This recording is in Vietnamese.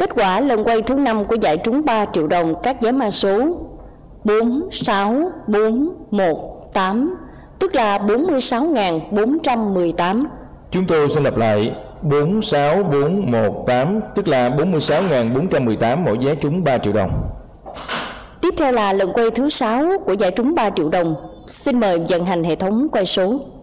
Kết quả lần quay thứ 5 của giải trúng 3 triệu đồng các giấy mã số 4, 6, 4, 1, 8, tức là 46.418. Chúng tôi xin lặp lại: 4, 6, 4, 1, 8, tức là 46.418 mỗi vé trúng 3 triệu đồng. Tiếp theo là lần quay thứ 6 của giải trúng 3 triệu đồng. Xin mời vận hành hệ thống quay số.